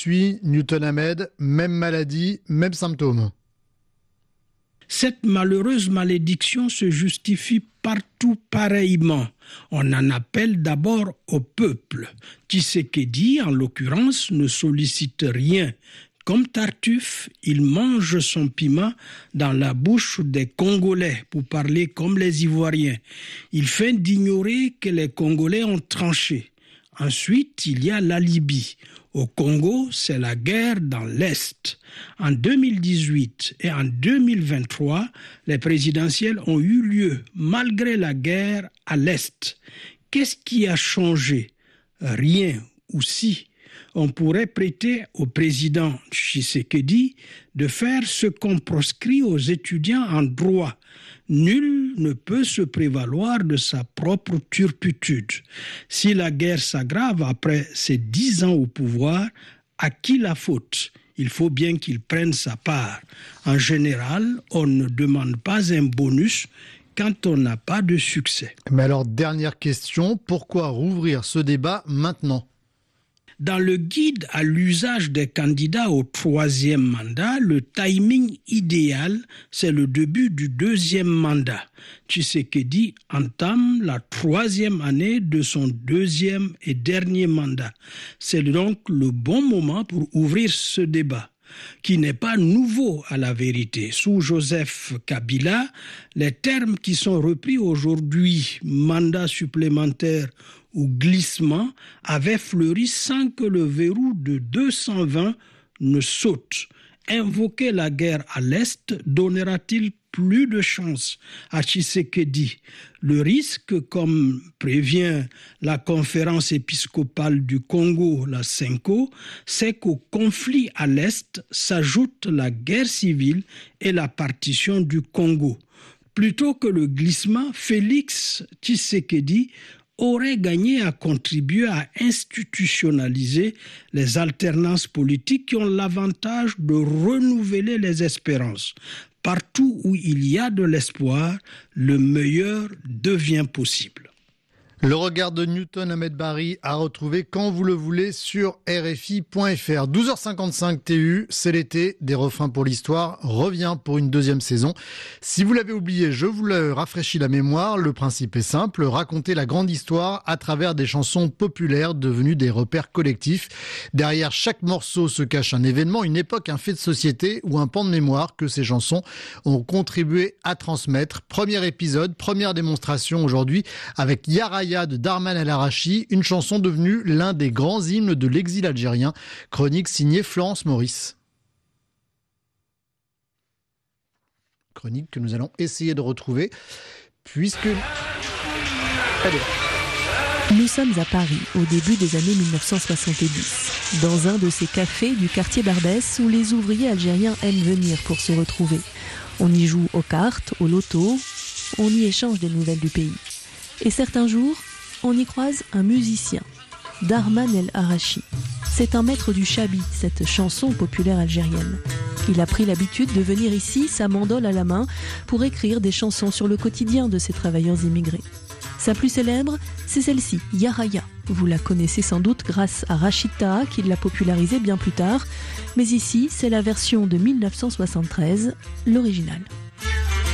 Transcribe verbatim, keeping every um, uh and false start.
suis, Newton Ahmed, même maladie, même symptômes. Cette malheureuse malédiction se justifie partout pareillement. On en appelle d'abord au peuple. Tshisekedi, en l'occurrence, ne sollicite rien. Comme Tartuffe, il mange son piment dans la bouche des Congolais, pour parler comme les Ivoiriens. Il feint d'ignorer que les Congolais ont tranché. Ensuite, il y a la Libye. Au Congo, c'est la guerre dans l'Est. En deux mille dix-huit et en deux mille vingt-trois, les présidentielles ont eu lieu malgré la guerre à l'Est. Qu'est-ce qui a changé? Rien, ou si. On pourrait prêter au président Tshisekedi de faire ce qu'on proscrit aux étudiants en droit. Nul ne peut se prévaloir de sa propre turpitude. Si la guerre s'aggrave après ses dix ans au pouvoir, à qui la faute? Il faut bien qu'il prenne sa part. En général, on ne demande pas un bonus quand on n'a pas de succès. Mais alors, dernière question, pourquoi rouvrir ce débat maintenant ? Dans le guide à l'usage des candidats au troisième mandat, le timing idéal, c'est le début du deuxième mandat. Tshisekedi entame la troisième année de son deuxième et dernier mandat. C'est donc le bon moment pour ouvrir ce débat, qui n'est pas nouveau à la vérité. Sous Joseph Kabila, les termes qui sont repris aujourd'hui, mandat supplémentaire ou glissement, avaient fleuri sans que le verrou de deux cent vingt ne saute. Invoquer la guerre à l'Est donnera-t-il plus de chance à Tshisekedi? Le risque, comme prévient la conférence épiscopale du Congo, la CENCO, c'est qu'au conflit à l'Est s'ajoute la guerre civile et la partition du Congo. Plutôt que le glissement, Félix Tshisekedi aurait gagné à contribuer à institutionnaliser les alternances politiques qui ont l'avantage de renouveler les espérances. Partout où il y a de l'espoir, le meilleur devient possible. Le regard de Newton Ahmed Barry à retrouver quand vous le voulez sur R F I point F R. douze heures cinquante-cinq T U, c'est l'été, des refrains pour l'histoire, revient pour une deuxième saison. Si vous l'avez oublié, je vous le rafraîchis la mémoire. Le principe est simple, raconter la grande histoire à travers des chansons populaires devenues des repères collectifs. Derrière chaque morceau se cache un événement, une époque, un fait de société ou un pan de mémoire que ces chansons ont contribué à transmettre. Premier épisode, première démonstration aujourd'hui avec Yara de Darman El Arachi, une chanson devenue l'un des grands hymnes de l'exil algérien. Chronique signée Florence Maurice. Chronique que nous allons essayer de retrouver puisque... Allez. Nous sommes à Paris, au début des années mille neuf cent soixante-dix, dans un de ces cafés du quartier Barbès où les ouvriers algériens aiment venir pour se retrouver. On y joue aux cartes, au loto, on y échange des nouvelles du pays. Et certains jours, on y croise un musicien, Darman El Arachi. C'est un maître du chabi, cette chanson populaire algérienne. Il a pris l'habitude de venir ici, sa mandole à la main, pour écrire des chansons sur le quotidien de ces travailleurs immigrés. Sa plus célèbre, c'est celle-ci, Yaraya. Vous la connaissez sans doute grâce à Rachid Taha, qui l'a popularisée bien plus tard. Mais ici, c'est la version de mille neuf cent soixante-treize, l'original.